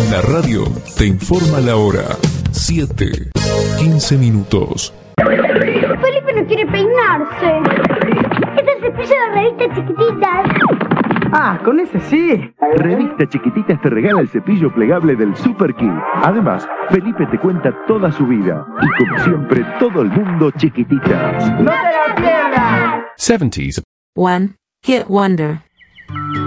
La radio te informa la hora. 7:15. Felipe no quiere peinarse. Es el cepillo de Revistas Chiquititas. Ah, con ese sí. Revistas Chiquititas te regala el cepillo plegable del Super King. Además, Felipe te cuenta toda su vida. Y como siempre, todo el mundo chiquititas. ¡No te la pierdas! 70s. One Hit Wonder.